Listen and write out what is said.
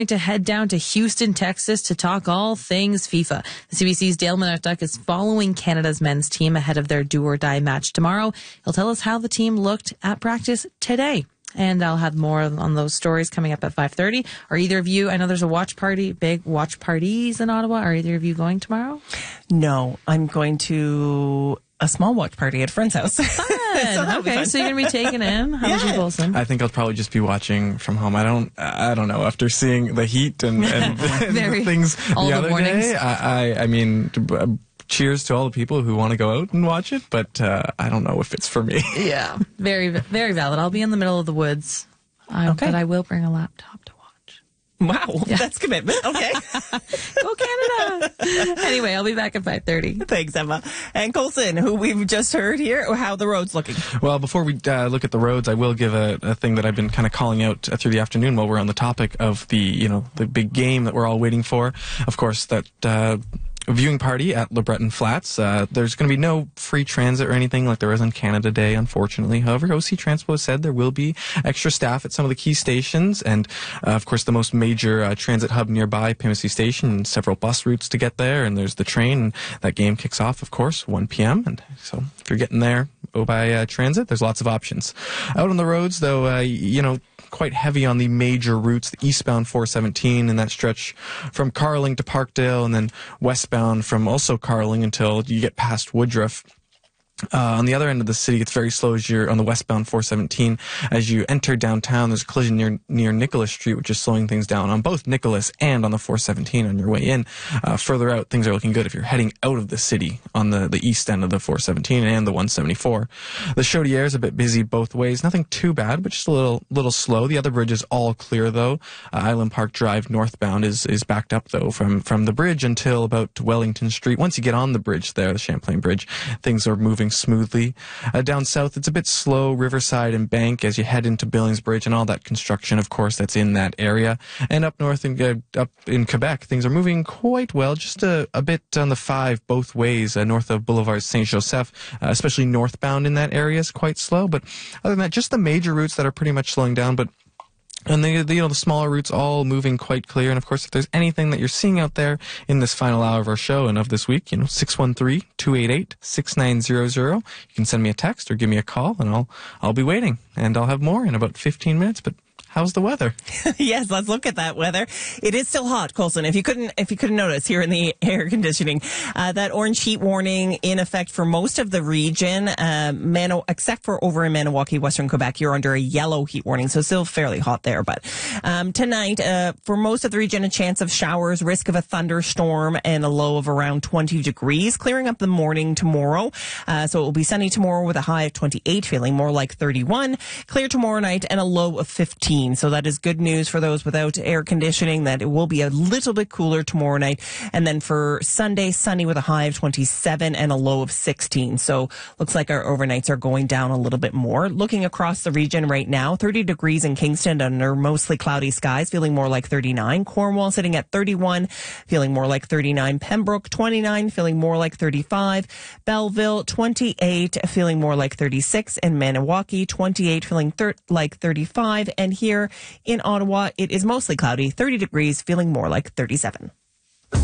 to head down to Houston, Texas to talk all things FIFA. The CBC's Dale Minutduck is following Canada's men's team ahead of their do-or-die match tomorrow. He'll tell us how the team looked at practice today. And I'll have more on those stories coming up at 5:30. Are either of you, I know there's a watch party, big watch parties in Ottawa. Are either of you going tomorrow? No, I'm going to a small watch party at a friend's house. Fun. Okay, so you're going to be taken in. How about you, Colson? I think I'll probably just be watching from home. I don't know. After seeing the heat and the things all the the other mornings. day, I mean, cheers to all the people who want to go out and watch it, but I don't know if it's for me. Yeah, very, very valid. I'll be in the middle of the woods, but I will bring a laptop to watch. Wow, that's commitment. Okay. Go Canada. Anyway, I'll be back at 5:30. Thanks, Emma. And Colson, who we've just heard here, how the road's looking. Well, before we look at the roads, I will give a thing that I've been kind of calling out through the afternoon while we're on the topic of the big game that we're all waiting for. Of course, that viewing party at Le Breton Flats. There's going to be no free transit or anything like there was on Canada Day, unfortunately. However, OC Transpo said there will be extra staff at some of the key stations, and of course the most major transit hub nearby, Pimsy Station, and several bus routes to get there, and there's the train. And that game kicks off, of course, 1 p.m. And so if you're getting there by transit, there's lots of options. Out on the roads, though, quite heavy on the major routes, the eastbound 417 and that stretch from Carling to Parkdale, and then westbound from also Carling until you get past Woodruff. On the other end of the city, it's very slow as you're on the westbound 417. As you enter downtown, there's a collision near Nicholas Street, which is slowing things down on both Nicholas and on the 417 on your way in. Further out, things are looking good if you're heading out of the city on the east end of the 417 and the 174. The Chaudière is a bit busy both ways. Nothing too bad, but just a little slow. The other bridge is all clear, though. Island Park Drive northbound is backed up, though, from the bridge until about Wellington Street. Once you get on the bridge there, the Champlain Bridge, things are moving smoothly. Down south, it's a bit slow, Riverside and Bank, as you head into Billings Bridge and all that construction, of course, that's in that area. And up north, up in Quebec, things are moving quite well, just a bit on the 5 both ways, north of Boulevard Saint-Joseph, especially northbound in that area is quite slow. But other than that, just the major routes that are pretty much slowing down, and the smaller routes all moving quite clear. And of course, if there's anything that you're seeing out there in this final hour of our show and of this week, 613-288-6900. You can send me a text or give me a call, and I'll be waiting. And I'll have more in about 15 minutes. But how's the weather? Yes, let's look at that weather. It is still hot, Colson. If you couldn't notice here in the air conditioning, that orange heat warning in effect for most of the region, except for over in Maniwaki, Western Quebec, you're under a yellow heat warning, so still fairly hot there. But tonight, for most of the region, a chance of showers, risk of a thunderstorm, and a low of around 20 degrees. Clearing up the morning tomorrow, so it will be sunny tomorrow with a high of 28, feeling more like 31. Clear tomorrow night and a low of 15. So that is good news for those without air conditioning, that it will be a little bit cooler tomorrow night. And then for Sunday, sunny with a high of 27 and a low of 16. So looks like our overnights are going down a little bit more. Looking across the region right now, 30 degrees in Kingston under mostly cloudy skies, feeling more like 39. Cornwall sitting at 31, feeling more like 39. Pembroke, 29, feeling more like 35. Belleville, 28, feeling more like 36. And Maniwaki, 28, feeling like 35. And here in Ottawa, it is mostly cloudy, 30 degrees, feeling more like 37.